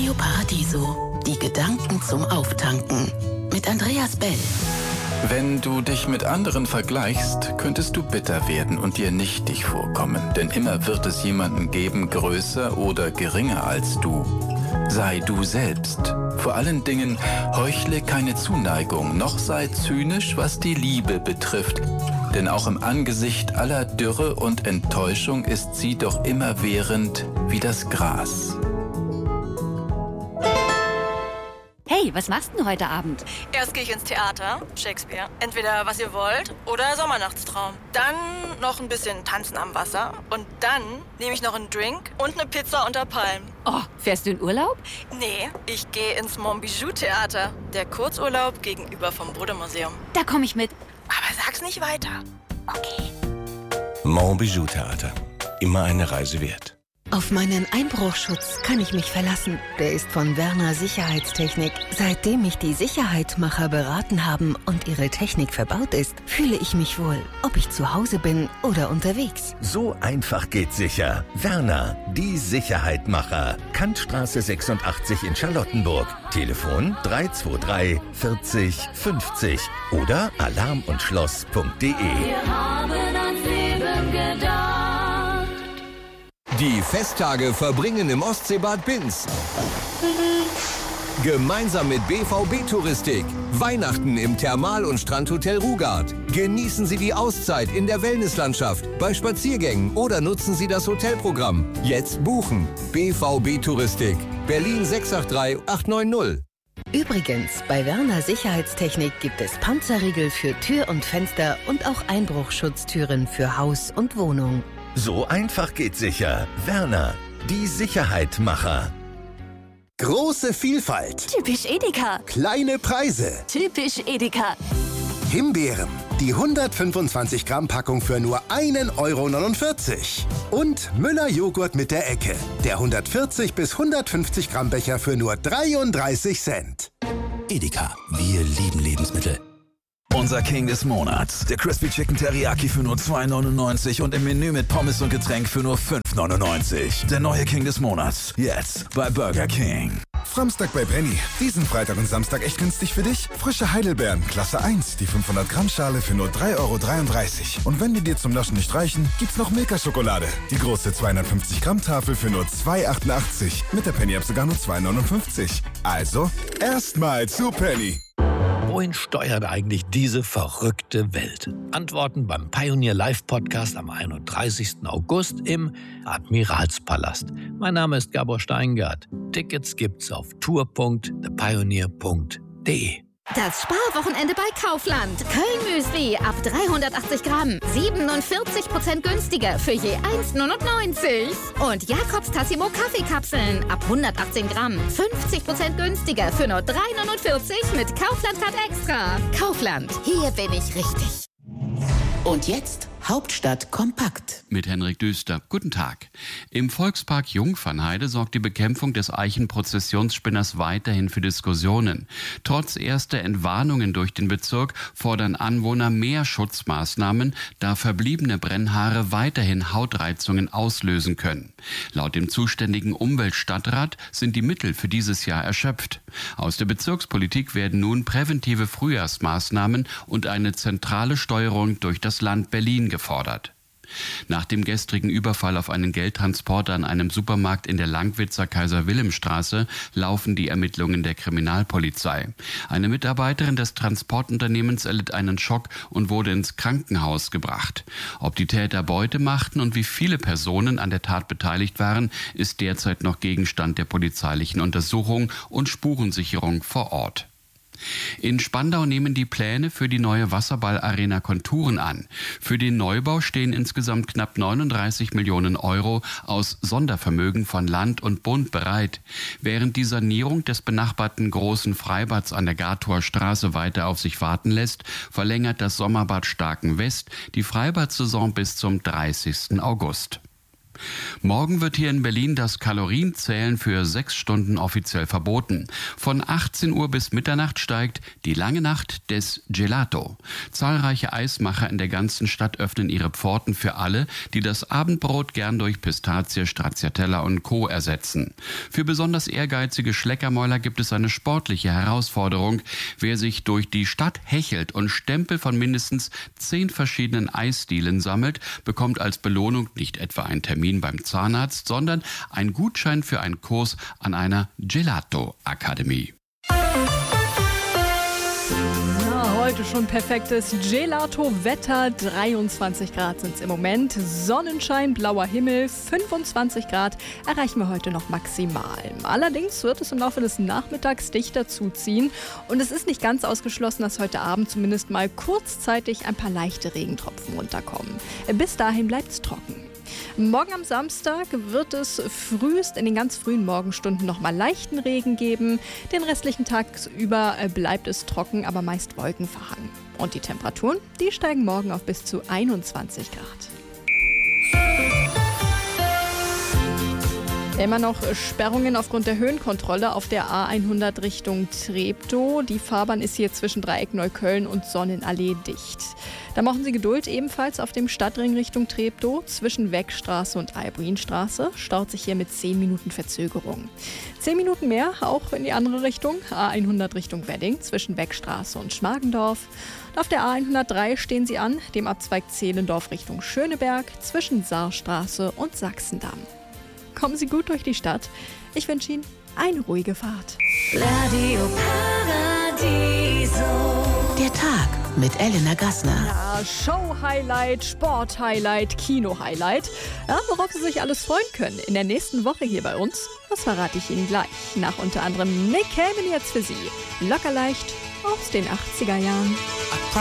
Radio Paradiso. Die Gedanken zum Auftanken. Mit Andreas Bell. Wenn du dich mit anderen vergleichst, könntest du bitter werden und dir nichtig vorkommen. Denn immer wird es jemanden geben, größer oder geringer als du. Sei du selbst. Vor allen Dingen heuchle keine Zuneigung, noch sei zynisch, was die Liebe betrifft. Denn auch im Angesicht aller Dürre und Enttäuschung ist sie doch immerwährend wie das Gras. Hey, was machst du heute Abend? Erst gehe ich ins Theater, Shakespeare. Entweder Was ihr wollt oder Sommernachtstraum. Dann noch ein bisschen Tanzen am Wasser. Und dann nehme ich noch einen Drink und eine Pizza unter Palmen. Oh, fährst du in Urlaub? Nee, ich gehe ins Montbijou-Theater. Der Kurzurlaub gegenüber vom Bode-Museum. Da komme ich mit. Aber sag's nicht weiter. Okay. Montbijou-Theater. Immer eine Reise wert. Auf meinen Einbruchschutz kann ich mich verlassen. Der ist von Werner Sicherheitstechnik. Seitdem mich die Sicherheitmacher beraten haben und ihre Technik verbaut ist, fühle ich mich wohl, ob ich zu Hause bin oder unterwegs. So einfach geht sicher. Werner, die Sicherheitmacher. Kantstraße 86 in Charlottenburg. Telefon 323 40 50 oder alarmundschloss.de. Wir haben ans Leben gedacht. Die Festtage verbringen im Ostseebad Binz. Gemeinsam mit BVB Touristik. Weihnachten im Thermal- und Strandhotel Rugard. Genießen Sie die Auszeit in der Wellnesslandschaft, bei Spaziergängen oder nutzen Sie das Hotelprogramm. Jetzt buchen. BVB Touristik. Berlin 683 890. Übrigens, bei Werner Sicherheitstechnik gibt es Panzerriegel für Tür und Fenster und auch Einbruchschutztüren für Haus und Wohnung. So einfach geht sicher. Werner, die Sicherheitmacher. Große Vielfalt. Typisch Edeka. Kleine Preise. Typisch Edeka. Himbeeren. Die 125 Gramm Packung für nur 1,49 €. Und Müller Joghurt mit der Ecke. Der 140 bis 150 Gramm Becher für nur 33 Cent. Edeka. Wir lieben Lebensmittel. Unser King des Monats. Der Crispy Chicken Teriyaki für nur 2,99 und im Menü mit Pommes und Getränk für nur 5,99. Der neue King des Monats. Jetzt bei Burger King. Samstag bei Penny. Diesen Freitag und Samstag echt günstig für dich? Frische Heidelbeeren, Klasse 1, die 500 Gramm Schale für nur 3,33 €. Und wenn die dir zum Naschen nicht reichen, gibt's noch Milka-Schokolade. Die große 250 Gramm Tafel für nur 2,88. Mit der Penny-App sogar nur 2,59. Also, erstmal zu Penny. Wohin steuert eigentlich diese verrückte Welt? Antworten beim Pioneer Live Podcast am 31. August im Admiralspalast. Mein Name ist Gabor Steingart. Tickets gibt's auf tour.thepioneer.de. Das Sparwochenende bei Kaufland. Köln-Müsli ab 380 Gramm. 47% günstiger für je 1,99 €. Und Jakobs Tassimo Kaffeekapseln ab 118 Gramm. 50% günstiger für nur 3,49 € mit Kaufland-Card Extra. Kaufland, hier bin ich richtig. Und jetzt Hauptstadt kompakt. Mit Henrik Düster. Guten Tag. Im Volkspark Jungfernheide sorgt die Bekämpfung des Eichenprozessionsspinners weiterhin für Diskussionen. Trotz erster Entwarnungen durch den Bezirk fordern Anwohner mehr Schutzmaßnahmen, da verbliebene Brennhaare weiterhin Hautreizungen auslösen können. Laut dem zuständigen Umweltstadtrat sind die Mittel für dieses Jahr erschöpft. Aus der Bezirkspolitik werden nun präventive Frühjahrsmaßnahmen und eine zentrale Steuerung durch das Land Berlin gefordert. Nach dem gestrigen Überfall auf einen Geldtransporter an einem Supermarkt in der Langwitzer Kaiser-Wilhelm-Straße laufen die Ermittlungen der Kriminalpolizei. Eine Mitarbeiterin des Transportunternehmens erlitt einen Schock und wurde ins Krankenhaus gebracht. Ob die Täter Beute machten und wie viele Personen an der Tat beteiligt waren, ist derzeit noch Gegenstand der polizeilichen Untersuchung und Spurensicherung vor Ort. In Spandau nehmen die Pläne für die neue Wasserball-Arena Konturen an. Für den Neubau stehen insgesamt knapp 39 Millionen € aus Sondervermögen von Land und Bund bereit. Während die Sanierung des benachbarten großen Freibads an der Gartower Straße weiter auf sich warten lässt, verlängert das Sommerbad Starken West die Freibad-Saison bis zum 30. August. Morgen wird hier in Berlin das Kalorienzählen für 6 Stunden offiziell verboten. Von 18 Uhr bis Mitternacht steigt die lange Nacht des Gelato. Zahlreiche Eismacher in der ganzen Stadt öffnen ihre Pforten für alle, die das Abendbrot gern durch Pistazie, Stracciatella und Co. ersetzen. Für besonders ehrgeizige Schleckermäuler gibt es eine sportliche Herausforderung. Wer sich durch die Stadt hechelt und Stempel von mindestens 10 verschiedenen Eisstilen sammelt, bekommt als Belohnung nicht etwa einen Termin beim Zahnarzt, sondern einen Gutschein für einen Kurs an einer Gelato-Akademie. Heute schon perfektes Gelato-Wetter. 23 Grad sind es im Moment. Sonnenschein, blauer Himmel, 25 Grad erreichen wir heute noch maximal. Allerdings wird es im Laufe des Nachmittags dichter zuziehen. Und es ist nicht ganz ausgeschlossen, dass heute Abend zumindest mal kurzzeitig ein paar leichte Regentropfen runterkommen. Bis dahin bleibt es trocken. Morgen am Samstag wird es frühest in den ganz frühen Morgenstunden nochmal leichten Regen geben. Den restlichen Tag über bleibt es trocken, aber meist wolkenverhangen. Und die Temperaturen, die steigen morgen auf bis zu 21 Grad. Immer noch Sperrungen aufgrund der Höhenkontrolle auf der A100 Richtung Treptow. Die Fahrbahn ist hier zwischen Dreieck Neukölln und Sonnenallee dicht. Da brauchen Sie Geduld ebenfalls auf dem Stadtring Richtung Treptow. Zwischen Weckstraße und Albrinstraße staut sich hier mit 10 Minuten Verzögerung. 10 Minuten mehr auch in die andere Richtung. A100 Richtung Wedding zwischen Weckstraße und Schmargendorf. Und auf der A103 stehen Sie an, dem Abzweig Zehlendorf Richtung Schöneberg zwischen Saarstraße und Sachsendamm. Kommen Sie gut durch die Stadt. Ich wünsche Ihnen eine ruhige Fahrt. Radio Paradiso. Der Tag mit Elena Gassner. Ja, Show-Highlight, Sport-Highlight, Kino-Highlight. Ja, worauf Sie sich alles freuen können in der nächsten Woche hier bei uns, das verrate ich Ihnen gleich. Nach unter anderem Nick Cave jetzt für Sie. Locker leicht aus den 80er Jahren.